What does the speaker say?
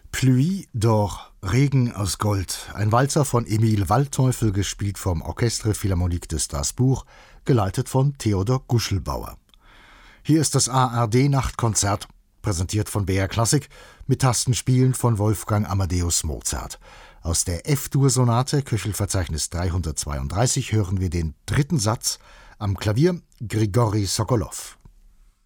Pluie d'Or, Regen aus Gold, ein Walzer von Emil Waldteufel, gespielt vom Orchestre Philharmonique de Strasbourg, geleitet von Theodor Guschelbauer. Hier ist das ARD-Nachtkonzert, präsentiert von BR Klassik, mit Tastenspielen von Wolfgang Amadeus Mozart. Aus der F-Dur-Sonate, Köchelverzeichnis 332, hören wir den dritten Satz, am Klavier Grigori Sokolow.